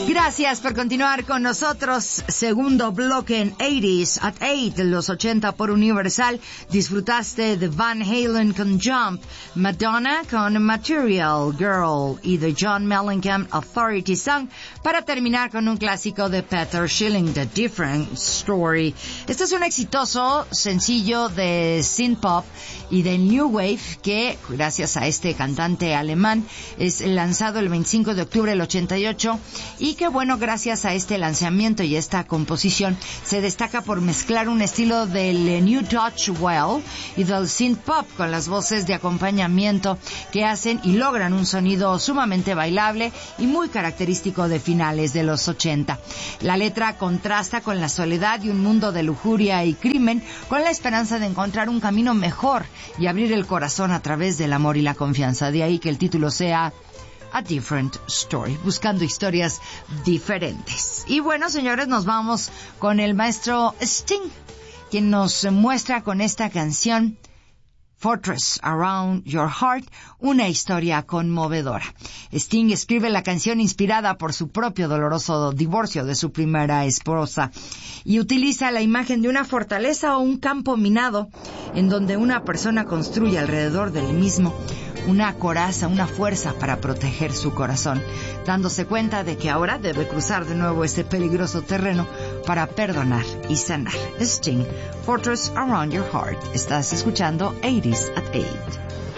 Gracias por continuar con nosotros. Segundo bloque en 80s at 8, los 80 por Universal. Disfrutaste de Van Halen con Jump, Madonna con Material Girl y de John Mellencamp Authority Song, para terminar con un clásico de Peter Schilling, The Different Story. Este es un exitoso sencillo de synth pop y de new wave que, gracias a este cantante alemán, es lanzado el 25 de octubre del 88 y que, bueno, gracias a este lanzamiento y esta composición se destaca por mezclar un estilo del New Dutch Well y del synth pop con las voces de acompañamiento que hacen y logran un sonido sumamente bailable y muy característico de finales de los 80. La letra contrasta con la soledad y un mundo de lujuria y crimen, con la esperanza de encontrar un camino mejor y abrir el corazón a través del amor y la confianza. De ahí que el título sea A Different Story, buscando historias diferentes. Y bueno, señores, nos vamos con el maestro Sting, quien nos muestra con esta canción Fortress Around Your Heart, una historia conmovedora. Sting escribe la canción inspirada por su propio doloroso divorcio de su primera esposa y utiliza la imagen de una fortaleza o un campo minado en donde una persona construye alrededor del mismo una coraza, una fuerza para proteger su corazón, dándose cuenta de que ahora debe cruzar de nuevo ese peligroso terreno para perdonar y sanar. Sting, Fortress Around Your Heart. Estás escuchando 80s at 8.